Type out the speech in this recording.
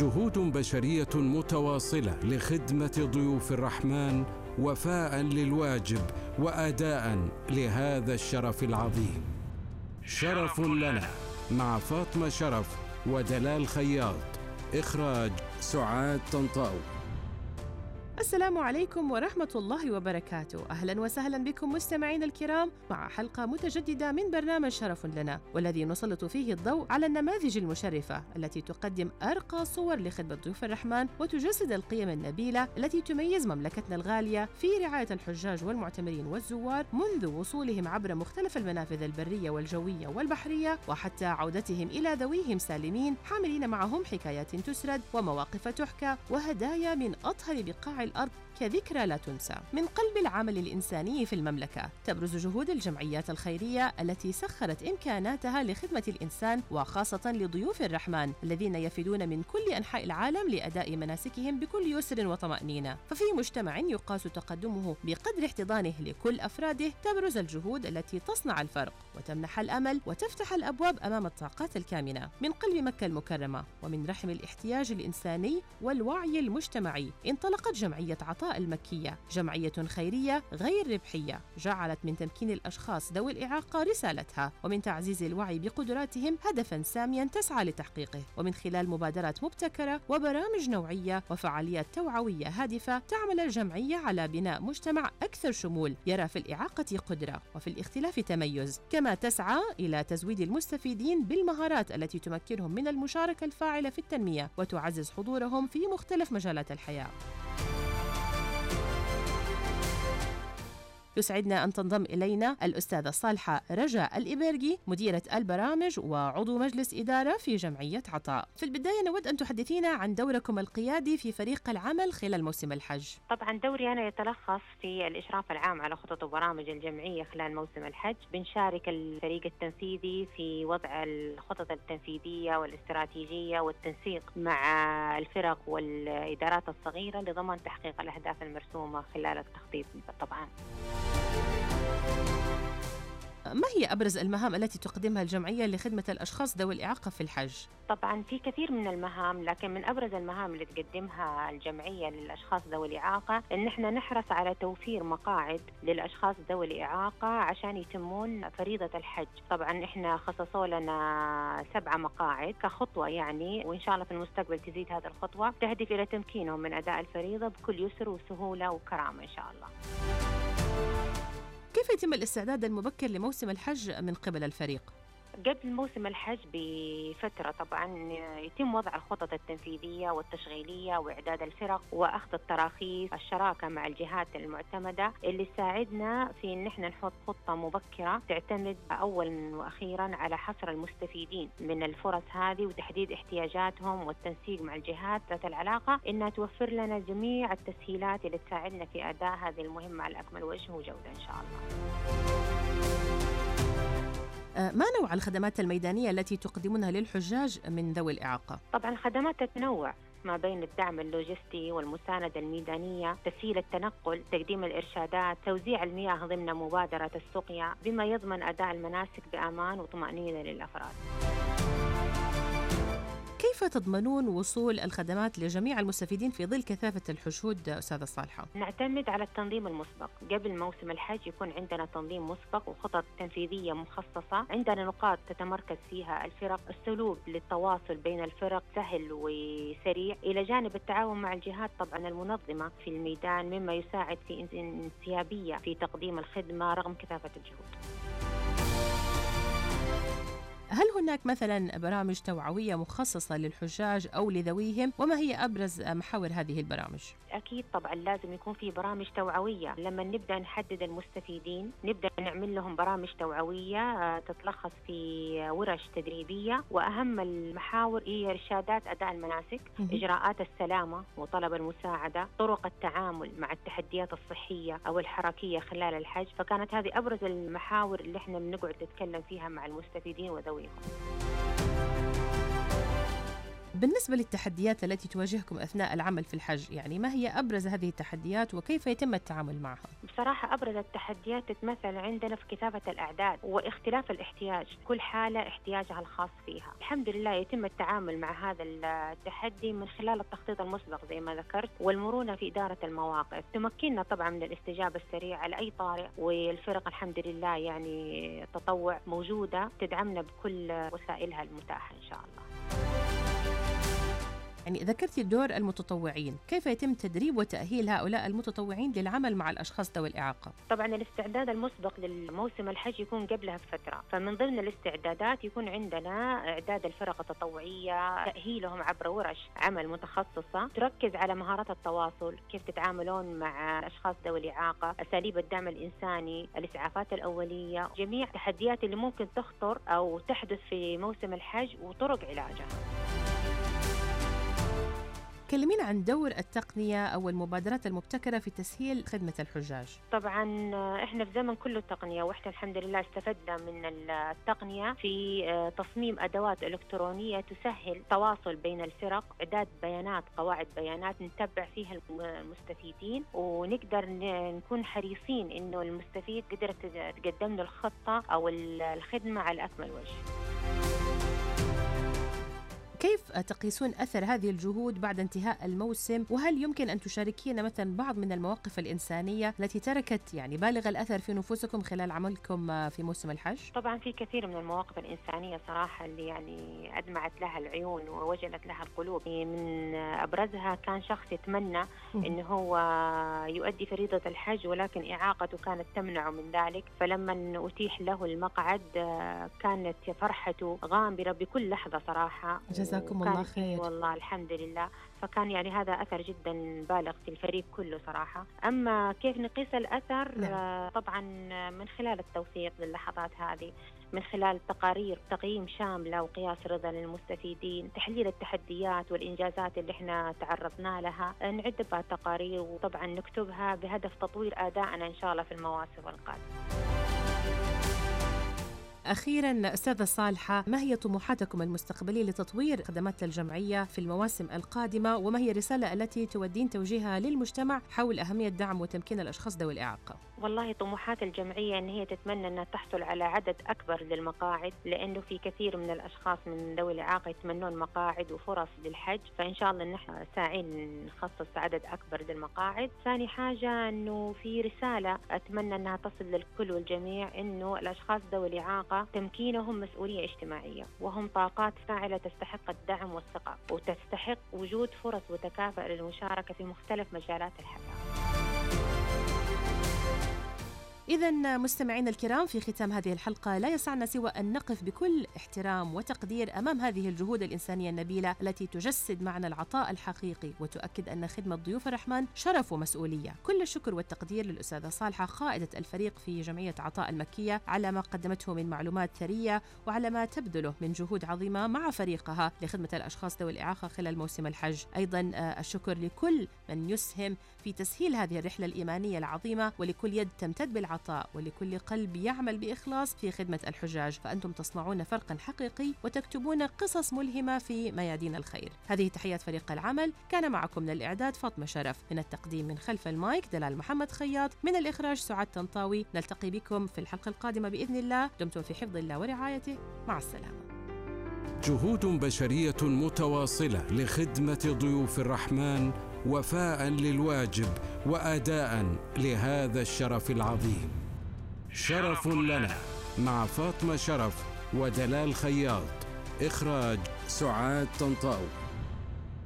جهود بشرية متواصلة لخدمة ضيوف الرحمن وفاء للواجب وأداء لهذا الشرف العظيم. شرف لنا مع فاطمة شرف ودلال خياط. إخراج سعاد طنطاوي. السلام عليكم ورحمة الله وبركاته. أهلا وسهلا بكم مستمعين الكرام مع حلقة متجددة من برنامج شرف لنا، والذي نسلط فيه الضوء على النماذج المشرفة التي تقدم أرقى صور لخدمة ضيوف الرحمن وتجسد القيم النبيلة التي تميز مملكتنا الغالية في رعاية الحجاج والمعتمرين والزوار منذ وصولهم عبر مختلف المنافذ البرية والجوية والبحرية وحتى عودتهم إلى ذويهم سالمين، حاملين معهم حكايات تسرد ومواقف تحكى وهدايا من أطهر بقاع الأرض كذكرى لا تنسى. من قلب العمل الإنساني في المملكة تبرز جهود الجمعيات الخيرية التي سخرت إمكاناتها لخدمة الإنسان وخاصة لضيوف الرحمن الذين يفدون من كل أنحاء العالم لأداء مناسكهم بكل يسر وطمأنينة. ففي مجتمع يقاس تقدمه بقدر احتضانه لكل أفراده تبرز الجهود التي تصنع الفرق وتمنح الأمل وتفتح الأبواب أمام الطاقات الكامنة. من قلب مكة المكرمة ومن رحم الاحتياج الإنساني والوعي المجتمعي انطلقت جمعية عطاء المكية، جمعية خيرية غير ربحية جعلت من تمكين الأشخاص ذوي الإعاقة رسالتها ومن تعزيز الوعي بقدراتهم هدفاً سامياً تسعى لتحقيقه. ومن خلال مبادرات مبتكرة وبرامج نوعية وفعاليات توعوية هادفة تعمل الجمعية على بناء مجتمع أكثر شمول يرى في الإعاقة قدرة وفي الاختلاف تميز، كما تسعى إلى تزويد المستفيدين بالمهارات التي تمكنهم من المشاركة الفاعلة في التنمية وتعزز حضورهم في مختلف مجالات الحياة. يسعدنا أن تنضم إلينا الأستاذة صالحة رجاء الإبرقي، مديرة البرامج وعضو مجلس إدارة في جمعية عطاء. في البداية نود أن تحدثينا عن دوركم القيادي في فريق العمل خلال موسم الحج. طبعا دوري أنا يتلخص في الإشراف العام على خطط وبرامج الجمعية خلال موسم الحج. بنشارك الفريق التنفيذي في وضع الخطط التنفيذية والاستراتيجية والتنسيق مع الفرق والإدارات الصغيرة لضمان تحقيق الأهداف المرسومة خلال التخطيط. طبعا ما هي أبرز المهام التي تقدمها الجمعية لخدمة الأشخاص ذوي الإعاقة في الحج؟ طبعا في كثير من المهام، لكن من أبرز المهام اللي تقدمها الجمعية للأشخاص ذوي الإعاقة إن احنا نحرص على توفير مقاعد للأشخاص ذوي الإعاقة عشان يتمون فريضة الحج. طبعا احنا خصصوا لنا 7 مقاعد كخطوة يعني، وإن شاء الله في المستقبل تزيد هذه الخطوة تهدف إلى تمكينهم من أداء الفريضة بكل يسر وسهولة وكرامة إن شاء الله. كيف يتم الاستعداد المبكر لموسم الحج من قبل الفريق؟ قبل موسم الحج بفترة طبعا يتم وضع الخطط التنفيذية والتشغيلية وإعداد الفرق وأخذ التراخيص، الشراكة مع الجهات المعتمدة اللي تساعدنا في إن احنا نحط خطة مبكرة تعتمد أولا وأخيرا على حصر المستفيدين من الفرص هذه وتحديد احتياجاتهم والتنسيق مع الجهات ذات العلاقة إنها توفر لنا جميع التسهيلات اللي تساعدنا في أداء هذه المهمة على أكمل وجه وجودة إن شاء الله. ما نوع الخدمات الميدانية التي تقدمونها للحجاج من ذوي الإعاقة؟ طبعا الخدمات تتنوع ما بين الدعم اللوجستي والمساندة الميدانية، تسهيل التنقل، تقديم الإرشادات، توزيع المياه ضمن مبادرة السقيا بما يضمن أداء المناسك بأمان وطمأنينة للأفراد. كيف تضمنون وصول الخدمات لجميع المستفيدين في ظل كثافة الحشود أستاذة صالحة؟ نعتمد على التنظيم المسبق. قبل موسم الحج يكون عندنا تنظيم مسبق وخطط تنفيذية مخصصة، عندنا نقاط تتمركز فيها الفرق، السلوك للتواصل بين الفرق سهل وسريع، إلى جانب التعاون مع الجهات طبعا المنظمة في الميدان مما يساعد في انسيابية في تقديم الخدمة رغم كثافة الجهود. هل هناك مثلا برامج توعوية مخصصة للحجاج أو لذويهم؟ وما هي أبرز محاور هذه البرامج؟ أكيد طبعا لازم يكون في برامج توعوية. لما نبدأ نحدد المستفيدين نبدأ نعمل لهم برامج توعوية تتلخص في ورش تدريبية، وأهم المحاور هي إرشادات أداء المناسك، إجراءات السلامة وطلب المساعدة، طرق التعامل مع التحديات الصحية أو الحركية خلال الحج. فكانت هذه أبرز المحاور اللي احنا بنقعد نتكلم فيها مع المستفيدين وذويهم. بالنسبة للتحديات التي تواجهكم أثناء العمل في الحج، يعني ما هي أبرز هذه التحديات وكيف يتم التعامل معها؟ بصراحة أبرز التحديات تتمثل عندنا في كتابة الأعداد واختلاف الاحتياج، كل حالة احتياجها الخاص فيها. الحمد لله يتم التعامل مع هذا التحدي من خلال التخطيط المسبق زي ما ذكرت، والمرونة في إدارة المواقف. تمكننا طبعا من الاستجابة السريعة لأي طارئ، والفرق الحمد لله يعني تطوع موجودة تدعمنا بكل وسائلها المتاحة إن شاء الله. يعني ذكرتي دور المتطوعين، كيف يتم تدريب وتأهيل هؤلاء المتطوعين للعمل مع الأشخاص ذوي الإعاقة؟ طبعا الاستعداد المسبق للموسم الحج يكون قبلها بفترة، فمن ضمن الاستعدادات يكون عندنا إعداد الفرق التطوعية، تأهيلهم عبر ورش عمل متخصصة تركز على مهارات التواصل، كيف تتعاملون مع الأشخاص ذوي الإعاقة، أساليب الدعم الإنساني، الإسعافات الأولية، جميع التحديات اللي ممكن تخطر أو تحدث في موسم الحج وطرق علاجها. كلمينا عن دور التقنية أو المبادرات المبتكرة في تسهيل خدمة الحجاج. طبعا احنا في زمن كله تقنية، واحنا الحمد لله استفدنا من التقنية في تصميم أدوات إلكترونية تسهل التواصل بين الفرق، إعداد بيانات، قواعد بيانات نتبع فيها المستفيدين، ونقدر نكون حريصين إنه المستفيد قدرت تقدم له الخطة أو الخدمة على أكمل وجه. كيف تقيسون أثر هذه الجهود بعد انتهاء الموسم؟ وهل يمكن أن تشاركينا مثلا بعض من المواقف الإنسانية التي تركت يعني بالغ الأثر في نفوسكم خلال عملكم في موسم الحج؟ طبعا في كثير من المواقف الإنسانية صراحة اللي يعني أدمعت لها العيون ووجلت لها القلوب. من أبرزها كان شخص يتمنى إنه هو يؤدي فريضة الحج، ولكن إعاقته كانت تمنعه من ذلك، فلما أتيح له المقعد كانت فرحته غامرة بكل لحظة صراحة. جزاكم الله خير. والله الحمد لله، فكان يعني هذا أثر جدا بالغ في الفريق كله صراحة. أما كيف نقيس الأثر؟ طبعا من خلال التوثيق للحظات هذه، من خلال تقارير تقييم شاملة وقياس رضا للمستفيدين، تحليل التحديات والإنجازات اللي احنا تعرضنا لها، نعد بها تقارير وطبعا نكتبها بهدف تطوير أدائنا إن شاء الله في المواسم القادمة. أخيراً أستاذة صالحة، ما هي طموحاتكم المستقبلية لتطوير خدمات الجمعية في المواسم القادمة، وما هي الرسالة التي تودين توجيهها للمجتمع حول أهمية دعم وتمكين الأشخاص ذوي الإعاقة؟ والله طموحات الجمعية أن هي تتمنى أنها تحصل على عدد أكبر للمقاعد، لأنه في كثير من الأشخاص من ذوي الإعاقة يتمنون مقاعد وفرص للحج، فإن شاء الله نحن ساعين نخصص عدد أكبر للمقاعد. ثاني حاجة أنه في رسالة أتمنى أنها تصل للكل والجميع، أنه الأشخاص ذوي الإعاقة تمكينهم مسؤولية اجتماعية، وهم طاقات فاعلة تستحق الدعم والثقة، وتستحق وجود فرص وتكافؤ للمشاركة في مختلف مجالات الحياة. إذن مستمعينا الكرام، في ختام هذه الحلقة لا يسعنا سوى أن نقف بكل احترام وتقدير أمام هذه الجهود الإنسانية النبيلة التي تجسد معنى العطاء الحقيقي، وتؤكد أن خدمة ضيوف الرحمن شرف ومسؤولية. كل الشكر والتقدير للأستاذة صالحة قائدة الفريق في جمعية عطاء المكية على ما قدمته من معلومات ثرية، وعلى ما تبذله من جهود عظيمة مع فريقها لخدمة الأشخاص ذوي الإعاقة خلال موسم الحج. أيضا الشكر لكل من يسهم في تسهيل هذه الرحلة الإيمانية العظيمة، ولكل يد تمتد بالعطاء، ولكل قلب يعمل بإخلاص في خدمة الحجاج، فأنتم تصنعون فرقا حقيقي وتكتبون قصص ملهمة في ميادين الخير. هذه تحيات فريق العمل، كان معكم من الإعداد فاطمة شرف، من التقديم من خلف المايك دلال محمد خياط، من الإخراج سعاد طنطاوي. نلتقي بكم في الحلقة القادمة بإذن الله، دمتم في حفظ الله ورعايته، مع السلامة. جهود بشرية متواصلة لخدمة ضيوف الرحمن، وفاء للواجب وأداء لهذا الشرف العظيم. شرف لنا، مع فاطمة شرف ودلال خياط. إخراج سعاد طنطاوي.